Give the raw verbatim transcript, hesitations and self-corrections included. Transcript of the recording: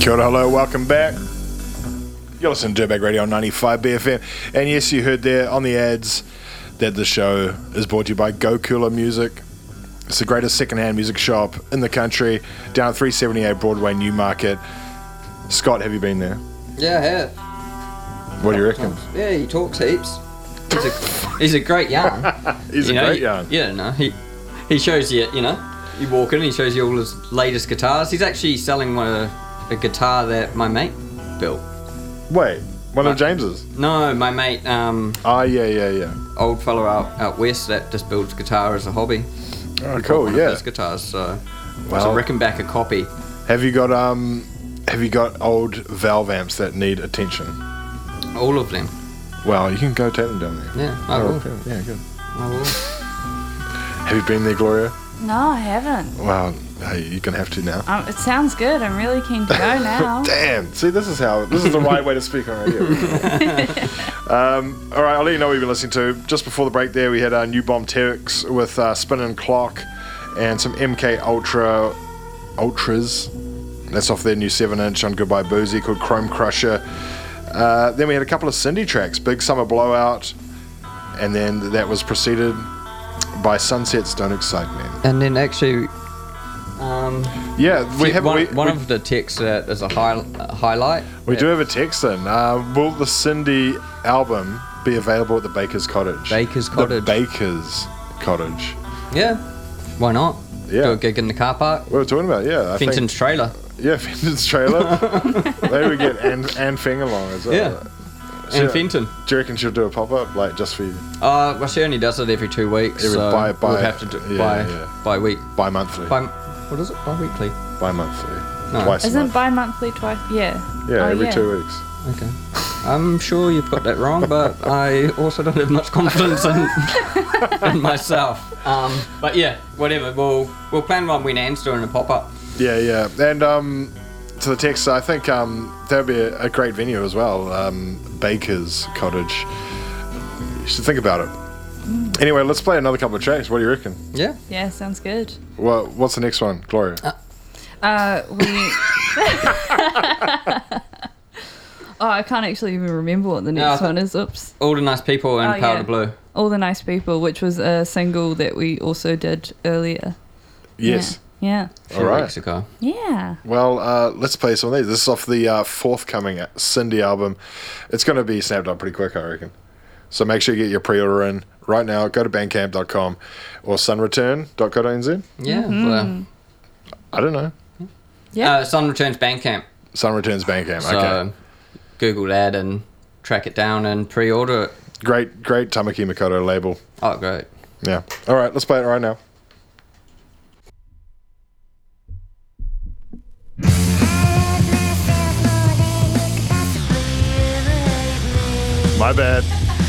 Kia ora, hello, welcome back. You're listening to Dirtbag Radio on ninety-five B F M. And yes, you heard there on the ads that the show is brought to you by Go Cooler Music. It's the greatest secondhand music shop in the country, down at three seventy-eight Broadway, Newmarket. Scott, have you been there? Yeah, I have. What do you reckon? Yeah, he talks heaps. He's a, he's a great yarn. He's you a know, great he, yarn. Yeah, no, he he shows you, you know, you walk in and he shows you all his latest guitars. He's actually selling one of a guitar that my mate built. Wait, one My- of James's? No, my mate, um, Oh, yeah, yeah, yeah. old fellow out, out west that just builds guitar as a hobby. Oh, He cool, bought one of yeah. his guitars, so Well- so I reckon back a copy. Have you got, um, have you got old valve amps that need attention? All of them. Well, you can go take them down there. Yeah, I Oh, will. okay. Yeah, good. I will. Have you been there, Gloria? No, I haven't. Well, hey, you're going to have to now. Um, it sounds good. I'm really keen to go now. Damn. See, this is how, this is the right way to speak on radio. um, all right, I'll let you know what you've been listening to. Just before the break there, we had uh, New Bomb Terex with uh, Spin and Clock and some M K Ultra Ultras. That's off their new seven inch on Goodbye Boozy called Chrome Crusher. Uh, then we had a couple of Cindy tracks, Big Summer Blowout, and then that was preceded by Sunsets Don't Excite Me. And then actually, um, Yeah, we have one, we, one we, of the texts that is a, high, a highlight. we do have a text in. Uh, will the Cindy album be available at the Baker's Cottage? Baker's The Cottage. Baker's Cottage. Yeah, why not? Yeah. Do a gig in the car park. What we're talking about, yeah. I Fenton's think, trailer. yeah, Fenton's trailer. Maybe we get Anne, Anne Feng along as well. Yeah. So, And Fenton. do you reckon she'll do a pop-up, like, just for you? Uh, well, she only does it every two weeks. Every- so by- by- we'll have to do yeah, by yeah. by week. Bi-monthly. By what is it? Bi-weekly. Bi-monthly. No. Twice a Isn't month. bi-monthly twice? Yeah. Yeah, Oh, every yeah. two weeks. Okay. I'm sure you've got that wrong, but I also don't have much confidence in, in myself. Um, but yeah, whatever. We'll we'll plan one when Anne's doing a pop-up. Yeah, yeah. And um, to the text, I think um, that would be a, a great venue as well. Um, Baker's Cottage. You should think about it. Anyway, let's play another couple of tracks. What do you reckon? Yeah. Yeah, sounds good. What, what's the next one, Gloria? Uh, we... oh, I can't actually even remember what the next No. one is. Oops. All the nice people and Oh, Powder yeah. Blue. All the Nice People, which was a single that we also did earlier. Yes. Yeah. A few All right. weeks ago. Yeah. Well, uh, let's play some of these. This is off the uh, forthcoming Cindy album. It's going to be snapped up pretty quick, I reckon. So make sure you get your pre-order in right now. Go to bandcamp dot com or sunreturn dot co dot n z. Yeah. Mm-hmm. Well, I don't know. Yeah. uh, Sun Returns Bandcamp. Sun Returns Bandcamp. So Okay. Google that and track it down and pre-order it. Great, great Tamaki Makoto label. Oh, great. Yeah. All right, let's play it right now. My bad.